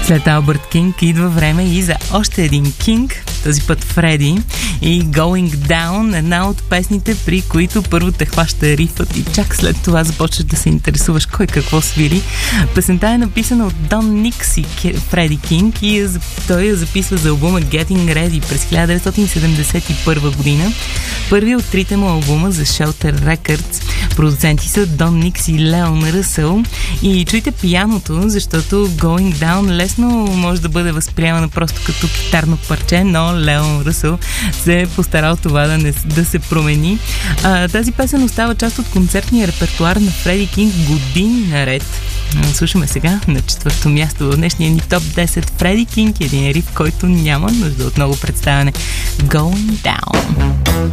След Албърт Кинг идва време и за още един Кинг, този път Фреди, и Going Down, една от песните, при които първо те хваща рифът и чак след това започваш да се интересуваш кой какво свири. Песента е написана от Дон Никс и Фреди Кинг и той я записва за албума Getting Ready през 1971 година. Първи от трите му албума за Shelter Records. Продуценти са Дон Никс и Леон Ръсъл. И чуйте пияното, защото Going Down лесно може да бъде възприемана просто като китарно парче, но Леон Ръсъл се е постарал това да се промени. Тази песен остава част от концертния репертуар на Фреди Кинг години наред. Слушаме сега на четвърто място в днешния ни топ 10 Фреди Кинг, един риф, който няма нужда от много представяне. Going Down.